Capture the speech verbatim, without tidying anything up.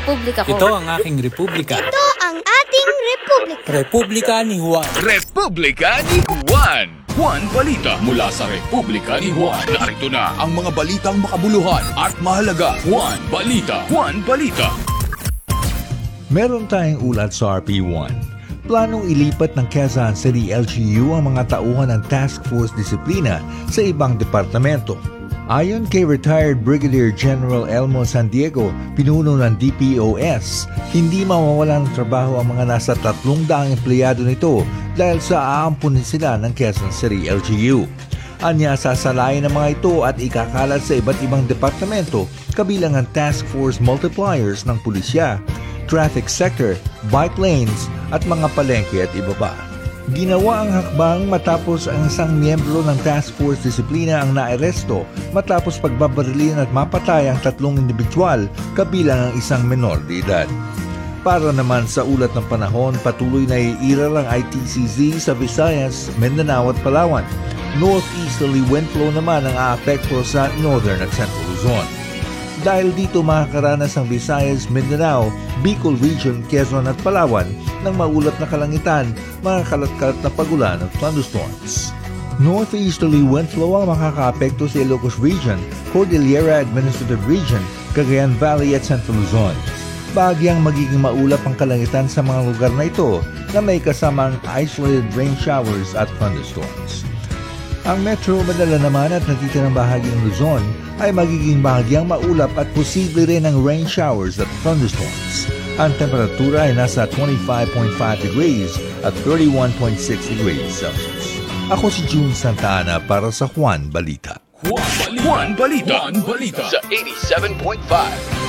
republika ko. Ito ang aking republika. Ito ang ating republika. Republika ni Juan. Republika ni Juan. Juan Balita mula sa Republika ni Juan. Narito na ang mga balitang makabuluhan at mahalaga. Juan Balita. Juan Balita. Meron tayong ulat sa R P one. Planong ilipat ng Quezon City L G U ang mga tauhan ng Task Force Disiplina sa ibang departamento. Ayon kay retired Brigadier General Elmo San Diego, pinuno ng D P O S, hindi mawawala ng trabaho ang mga nasa tatlong daang empleyado nito dahil sa aampunin sila ng Quezon City L G U. Anya, sasalayin ng mga ito at ikakalat sa iba't ibang departamento kabilang ang Task Force Multipliers ng pulisya, traffic sector, bike lanes at mga palengke at iba pa. Ginawa ang hakbang matapos ang isang miyembro ng Task Force Disiplina ang naaresto matapos pagbabarilin at mapatay ang tatlong individual kabilang ang isang menor de edad. Para naman sa ulat ng panahon, patuloy na iiral ang I T C Z sa Visayas, Mindanao at Palawan. Northeasterly wind flow naman ang aapekto sa Northern at Central Luzon. Dahil dito makakaranas ang Visayas, Mindanao, Bicol Region, Quezon at Palawan ng maulap na kalangitan, mga kalat-kalat na pagulan at thunderstorms. Northeasterly wind flow ang makakaapekto sa Ilocos Region, Cordillera Administrative Region, Cagayan Valley at Central Luzon. Bahagyang magiging maulap ang kalangitan sa mga lugar na ito na may kasamang isolated rain showers at thunderstorms. Ang Metro Manila naman at natitirang bahagi ng Luzon ay magiging bahagyang maulap at posible rin ang rain showers at thunderstorms. Ang temperatura ay nasa twenty-five point five degrees at thirty-one point six degrees Celsius. Ako si June Santa Ana para sa Juan Balita. Juan Balita. Juan Balita. Juan Balita. Sa eighty-seven point five.